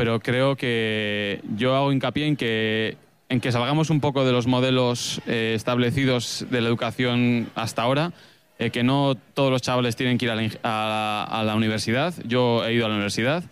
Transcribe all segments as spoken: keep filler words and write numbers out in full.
pero creo que yo hago hincapié en que, en que salgamos un poco de los modelos eh, establecidos de la educación hasta ahora, eh, que no todos los chavales tienen que ir a la, a, a la universidad. Yo he ido a la universidad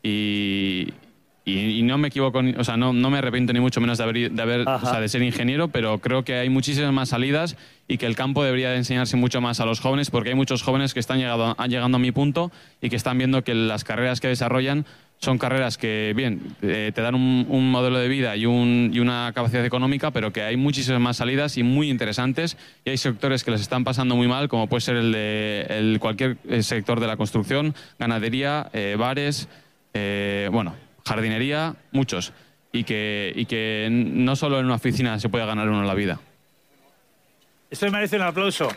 y... Y, y no me equivoco, o sea, no, no me arrepiento ni mucho menos de haber, de, haber o sea, de ser ingeniero, pero creo que hay muchísimas más salidas y que el campo debería de enseñarse mucho más a los jóvenes, porque hay muchos jóvenes que están llegado, han llegando a mi punto y que están viendo que las carreras que desarrollan son carreras que, bien, eh, te dan un, un modelo de vida y, un, y una capacidad económica, pero que hay muchísimas más salidas y muy interesantes, y hay sectores que les están pasando muy mal, como puede ser el de el, cualquier sector de la construcción, ganadería, eh, bares, eh, bueno... jardinería, muchos, y que, y que no solo en una oficina se puede ganar uno la vida. Esto me merece un aplauso.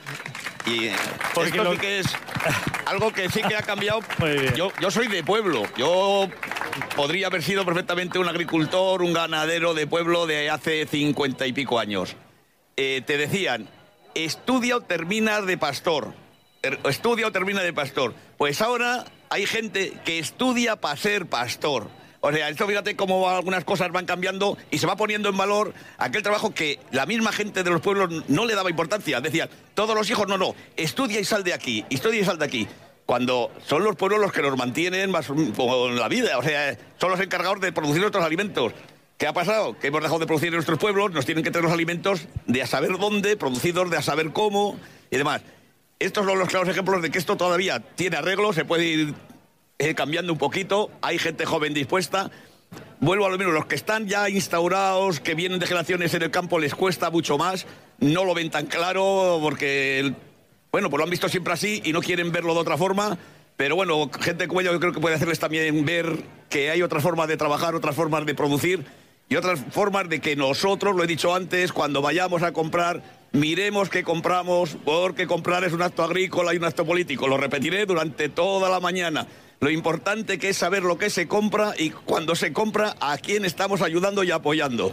Y Porque esto lo... sí que es algo que sí que ha cambiado. Muy bien. Yo, yo soy de pueblo, yo podría haber sido perfectamente un agricultor, un ganadero de pueblo de hace cincuenta y pico años. Eh, te decían, estudia o termina de pastor, estudia o termina de pastor. Pues ahora hay gente que estudia para ser pastor. O sea, esto fíjate cómo algunas cosas van cambiando y se va poniendo en valor aquel trabajo que la misma gente de los pueblos no le daba importancia. Decían, todos los hijos, no, no, estudia y sal de aquí, estudia y sal de aquí. Cuando son los pueblos los que nos mantienen más con la vida, o sea, son los encargados de producir nuestros alimentos. ¿Qué ha pasado? Que hemos dejado de producir en nuestros pueblos, nos tienen que traer los alimentos de a saber dónde, producidos de a saber cómo y demás. Estos son los claros ejemplos de que esto todavía tiene arreglo, se puede ir Eh, cambiando un poquito, hay gente joven dispuesta. Vuelvo a lo mismo, los que están ya instaurados, que vienen de generaciones en el campo, les cuesta mucho más, no lo ven tan claro porque, bueno, pues lo han visto siempre así y no quieren verlo de otra forma, pero bueno, gente como yo, yo creo que puede hacerles también ver que hay otras formas de trabajar, otras formas de producir y otras formas de que nosotros, lo he dicho antes, cuando vayamos a comprar, miremos qué compramos, porque comprar es un acto agrícola y un acto político, lo repetiré durante toda la mañana. Lo importante que es saber lo que se compra y cuando se compra a quién estamos ayudando y apoyando.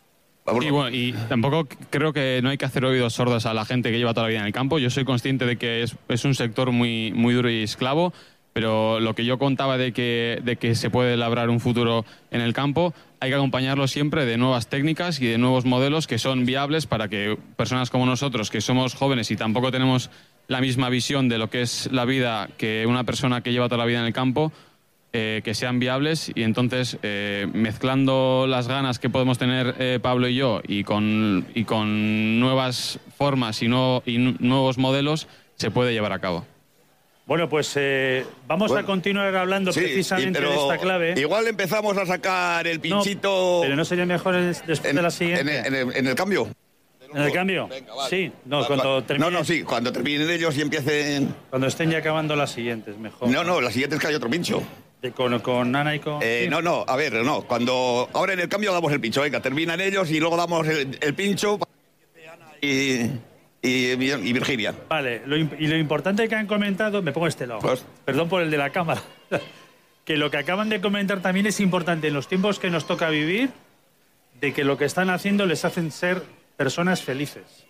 Y, bueno, y tampoco creo que no hay que hacer oídos sordos a la gente que lleva toda la vida en el campo. Yo soy consciente de que es, es un sector muy, muy duro y esclavo, pero lo que yo contaba de que, de que se puede labrar un futuro en el campo, hay que acompañarlo siempre de nuevas técnicas y de nuevos modelos que son viables para que personas como nosotros, que somos jóvenes y tampoco tenemos la misma visión de lo que es la vida que una persona que lleva toda la vida en el campo, eh, que sean viables, y entonces eh, mezclando las ganas que podemos tener eh, Pablo y yo y con, y con nuevas formas y, no, y nuevos modelos se puede llevar a cabo. Bueno, pues eh, vamos bueno, a continuar hablando sí, precisamente de esta clave. Igual empezamos a sacar el pinchito... No, pero ¿no sería mejor después en, de la siguiente? En el, en el, en el cambio. ¿En el cambio? Venga, vale. Sí, no, vale, cuando vale. termine... No, no, sí, cuando terminen ellos y empiecen... Cuando estén ya acabando las siguientes, mejor. No, no, las siguientes que hay otro pincho. De, con, con Ana y con... Eh, sí. No, no, a ver, no, cuando... Ahora en el cambio damos el pincho, venga, terminan ellos y luego damos el, el pincho y, y, y Virginia. Vale, lo, y lo importante que han comentado... Me pongo este lado. Pues... Perdón por el de la cámara. Que lo que acaban de comentar también es importante en los tiempos que nos toca vivir, de que lo que están haciendo les hacen ser personas felices.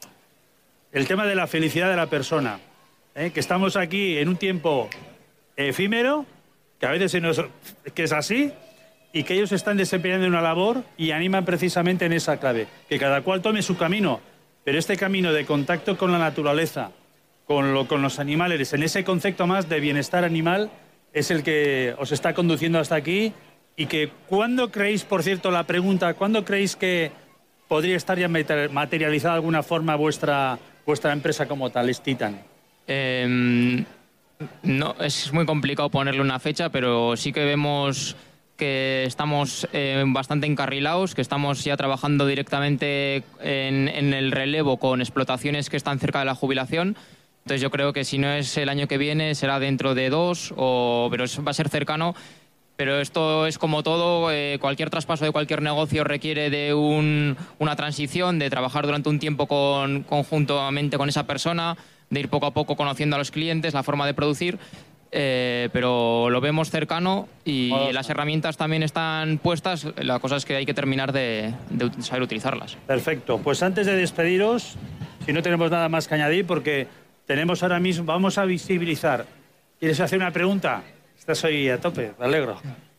El tema de la felicidad de la persona, ¿eh? Que estamos aquí en un tiempo efímero, que a veces se nos, que es así, y que ellos están desempeñando una labor y animan precisamente en esa clave, que cada cual tome su camino, pero este camino de contacto con la naturaleza, con, lo, con los animales, en ese concepto más de bienestar animal, es el que os está conduciendo hasta aquí. Y que, ¿cuándo creéis, por cierto, la pregunta, ¿cuándo creéis que podría estar ya materializada de alguna forma vuestra, vuestra empresa como tal, es Titan? Eh, no, es muy complicado ponerle una fecha, pero sí que vemos que estamos eh, bastante encarrilados, que estamos ya trabajando directamente en, en el relevo con explotaciones que están cerca de la jubilación. Entonces yo creo que si no es el año que viene, será dentro de dos, o, pero va a ser cercano. Pero esto es como todo, eh, cualquier traspaso de cualquier negocio requiere de un, una transición, de trabajar durante un tiempo con, conjuntamente con esa persona, de ir poco a poco conociendo a los clientes, la forma de producir, eh, pero lo vemos cercano y bueno, las herramientas también están puestas, la cosa es que hay que terminar de, de saber utilizarlas. Perfecto, pues antes de despediros, si no tenemos nada más que añadir, porque tenemos ahora mismo, vamos a visibilizar. ¿Quieres hacer una pregunta? Estás hoy a tope, me alegro.